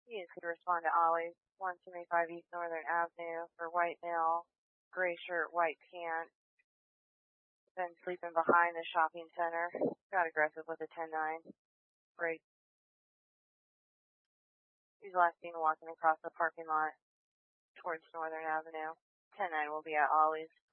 You could respond to Ollie's 175 East Northern Avenue for white male, gray shirt, white pants. Been sleeping behind the shopping center. Got aggressive with a 10-9. Break. He's last seen walking across the parking lot towards Northern Avenue. 10-9 will be at Ollie's.